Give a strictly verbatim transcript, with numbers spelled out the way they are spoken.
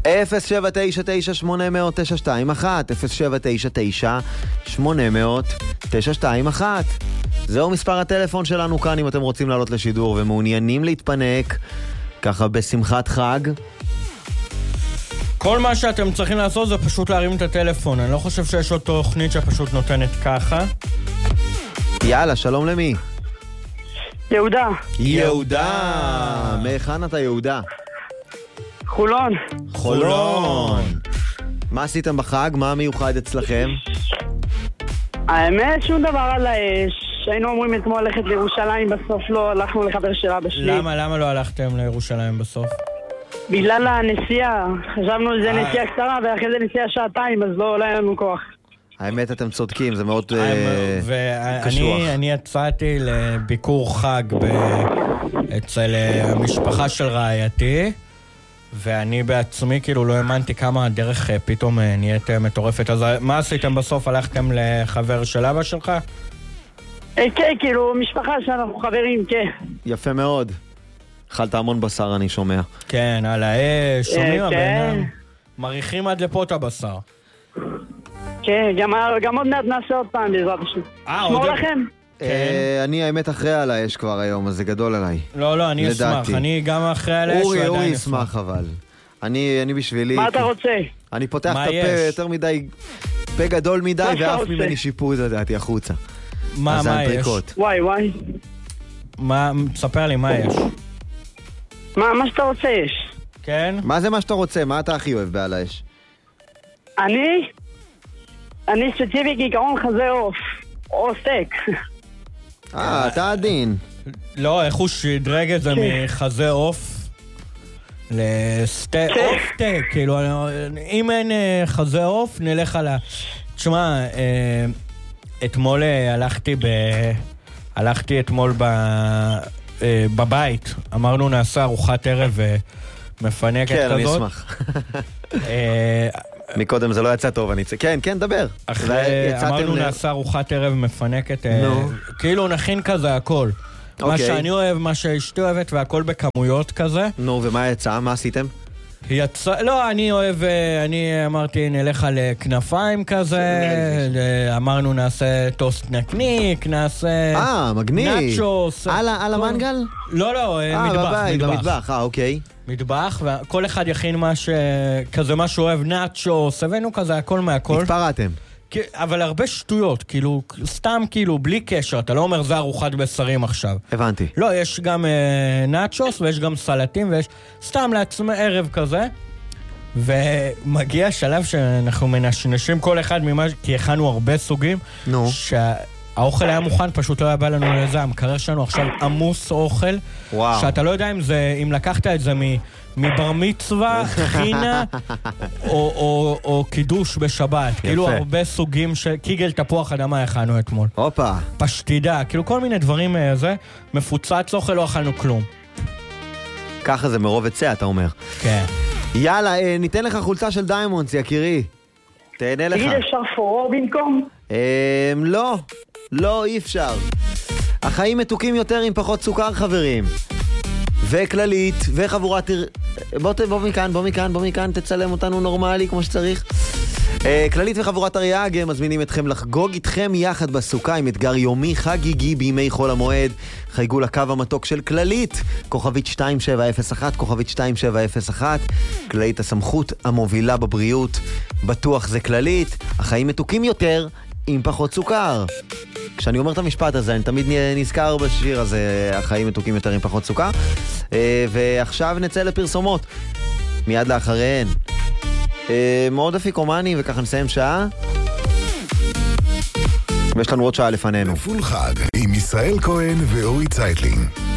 אפס שבע תשע תשע שמונה אפס אפס תשע שתיים אחת אפס שבע תשע תשע שמונה אפס אפס תשע שתיים אחת. זהו מספר הטלפון שלנו כאן אם אתם רוצים לעלות לשידור ומעוניינים להתפנק ככה בשמחת חג. כל מה שאתם צריכים לעשות זה פשוט להרים את הטלפון. אני לא חושב שיש עוד תוכנית שפשוט נותנת ככה. יאללה, שלום למי? יהודה. יהודה. מהיכן אתה יהודה? חולון. חולון. מה עשיתם בחג? מה מיוחד אצלכם? האמת, שום דבר על האש. היינו אומרים אתמול ללכת לירושלים, בסוף לא הלכנו לחבר של אבא שלי. למה? למה לא הלכתם לירושלים בסוף? בגלל הנסיעה. חשבנו שזה נסיעה קצרה, ואחרי זה נסיעה שעתיים, אז לא היה לנו כוח. האמת, אתם צודקים, זה מאוד קשוח. ואני יצאתי לביקור חג אצל המשפחה של רעייתי, ואני בעצמי כאילו לא האמנתי כמה הדרך פתאום נהיית מטורפת. אז מה עשיתם בסוף? הלכתם לחבר של אבא שלך? כן, כאילו משפחה שאנחנו חברים, כן. יפה מאוד. אכלת המון בשר, אני שומע. כן, על האש, שומעים הבינם. מריחים עד לפה את הבשר. כן, גם עוד מעט נעשה עוד פעם בעזרת השם. שמור לכם. אני האמת אחרי על האש כבר היום, אז זה גדול עליי. לא, לא, אני אשמח. אני גם אחרי על האש אורי, אורי ישמח אבל. אני בשבילי... מה אתה רוצה? אני פותח את הפה יותר מדי, פה גדול מדי, ואף ממני שיפוט לדעתי החוצה. מה, מה יש? וואי, וואי. מה, תספר לי, מה יש? מה, מה שאתה רוצה יש. כן? מה זה מה שאתה רוצה? מה אתה הכי אוהב בעל האש? אני? אני ספציפי כעיקרון חזה עוף. או סטייק. אה, אתה עדין. לא, איך הוא שדרג את זה מחזה עוף לסטייק, עוף סטייק, כאילו, אם אין חזה עוף, נלך על ה... תשמע, אתמול הלכתי ב... הלכתי אתמול ב... בבית, אמרנו נעשה ארוחת ערב מפנקת כזאת. כן, אני אשמח. מקודם זה לא יצא טוב, אני... כן, כן, דבר. אמרנו נעשה ארוחת ערב מפנקת, כאילו נכין כזה הכל. מה שאני אוהב, מה שאשתי אוהבת, והכל בכמויות כזה. נו, ומה יצא? מה עשיתם? יצא... לא, אני אוהב, אני אמרתי נלך על כנפיים כזה, אמרנו נעשה טוסט נקניק, נעשה... אה, מגניב. נאצ'וס. על המנגל? לא, לא, מטבח. אה, בבית, במטבח, אה, אוקיי. מטבח, וכל אחד יכין מה ש... כזה מה שהוא אוהב, נאצ'וס, הבאנו כזה הכל מהכל. התפרעתם. אבל הרבה שטויות, כאילו, סתם כאילו, בלי קשר, אתה לא אומר זה ארוחת בשרים עכשיו. הבנתי. לא, יש גם אה, נאצ'וס, ויש גם סלטים, ויש סתם לעצמי ערב כזה, ומגיע שלב שאנחנו מנשנשים כל אחד ממה, כי הכנו הרבה סוגים, נו. שהאוכל היה מוכן, פשוט לא היה בא לנו לזה, המקרר שלנו עכשיו עמוס אוכל, וואו. שאתה לא יודע אם זה, אם לקחת את זה מ... מבר מצווה, חינה, או, או, או קידוש בשבת. יפה. כאילו הרבה סוגים של קיגל תפוח אדמה הכנו אתמול. הופה. פשטידה, כאילו כל מיני דברים זה, מפוצץ אוכל, לא אכלנו כלום. ככה זה מרוב עצה, אתה אומר. כן. יאללה, ניתן לך חולצה של דיימונדס, יקירי. תהנה לך. תגיד, אפשר פורור במקום? אה, לא, לא, אי אפשר. החיים מתוקים יותר עם פחות סוכר, חברים. וכללית, וחבורת... בוא, בוא מכאן, בוא מכאן, בוא מכאן, תצלם אותנו נורמלי כמו שצריך. כללית וחבורת אריאג מזמינים אתכם לחגוג איתכם יחד בסוכה עם אתגר יומי חגיגי בימי חול המועד. חייגו לקו המתוק של כללית, כוכבית שתיים שבע אפס אחת, כוכבית שתיים שבע אפס אחת. כללית הסמכות המובילה בבריאות, בטוח זה כללית. החיים מתוקים יותר עם פחות סוכר. כשאני אומר את המשפט הזה, אני תמיד נזכר בשיר הזה, החיים מתוקים יותר עם פחות סוכר. ועכשיו נצא לפרסומות. מיד לאחריהן. מאוד אפיקומני, וככה נסיים שעה. ויש לנו עוד שעה לפנינו. פול חג עם ישראל כהן ואורי צייטלין.